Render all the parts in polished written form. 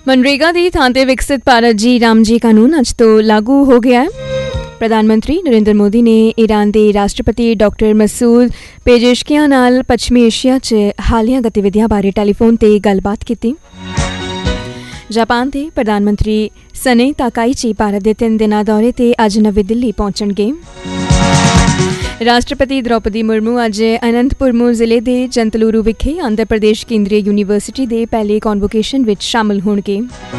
मनरेगा की थां ते विकसित भारत जी राम जी कानून अज तो लागू हो गया है। प्रधानमंत्री नरेंद्र मोदी ने ईरान के राष्ट्रपति डॉक्टर मसूद पेजेशकियां नाल पश्चिमी एशिया च हालिया गतिविधियां बारे टैलीफोन ते गलबात की। जापान के प्रधानमंत्री सने ताकाईची भारत के 3 दिना दौरे ते अज नवी दिल्ली पहुंचणगे। राष्ट्रपति द्रौपदी मुर्मू अज अनंतपुर जिले के जंतलूरू विखे आंध्र प्रदेश केंद्रीय यूनीवर्सिटी के पहले कॉन्वोकेशन विच शामिल होणगे।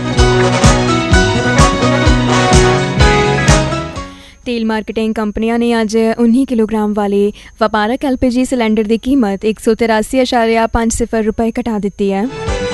तेल मार्केटिंग कंपनियां ने अज 19 किलोग्राम वाले व्यापारक LPG सिलेंडर की कीमत 183.50 रुपए घटा दी है।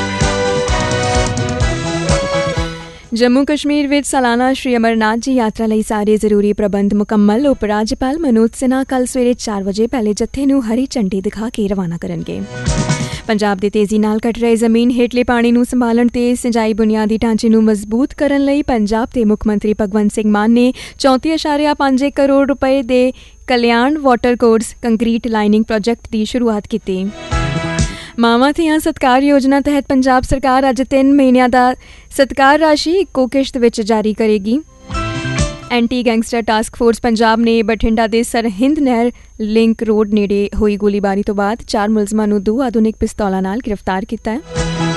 जम्मू कश्मीर विच सालाना श्री अमरनाथ जी यात्रा लई सारे जरूरी प्रबंध मुकम्मल। उप राज्यपाल मनोज सिन्हा कल सवेरे 4 बजे पहले जत्थे नूं हरी झंडी दिखा के रवाना करनगे। पंजाब दे तेजी नाल घट रहे जमीन हेठले पानी नूं संभालण ते सिंचाई बुनियादी ढांचे नूं मजबूत करन लई पंजाब दे मुख मंत्री भगवंत सिंह मान ने 34.5 करोड़ रुपए दे कल्याण water course concrete lining project की शुरुआत की। मावां धियां सत्कार योजना तहत पंजाब सरकार अज 3 महीनों का सत्कार राशि इक्को किश्त विच जारी करेगी। Anti gangster task force Punjab ने बठिंडा के सरहिंद नहर लिंक रोड नेड़े हुई गोलीबारी तो बाद 4 मुलजमां नूं 2 आधुनिक पिस्तौलां नाल गिरफ्तार किया है।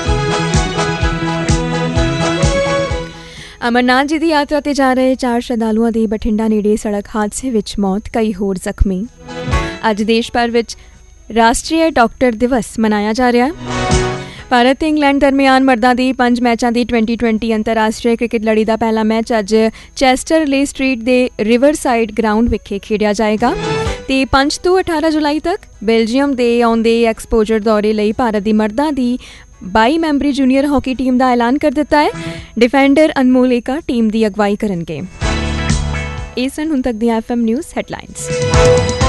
अमरनाथ जी की यात्रा ते जा रहे 4 श्रद्धालुओं की बठिंडा नेड़े सड़क हादसे विच मौत, कई होर जख्मी। अज देश भर विच राष्ट्रीय डॉक्टर दिवस मनाया जा रहा है। भारत ते इंग्लैंड दरमियान मर्दां दी 5 मैचों की 2020 अंतरराष्ट्रीय क्रिकेट लड़ी का पहला मैच अज चेस्टर ले स्ट्रीट के रिवर साइड ग्राउंड विखे खेडिया जाएगा। ते 5 तो 18 जुलाई तक बेल्जियम के आउंदे एक्सपोजर दौरे लई भारत की मर्दां की 22 मैंबरी जूनियर हॉकी टीम का ऐलान कर दिता है। डिफेंडर अनमोल एका टीम की अगवाई करनगे। इस हुण तक दी FM न्यूज़ हेडलाइंस।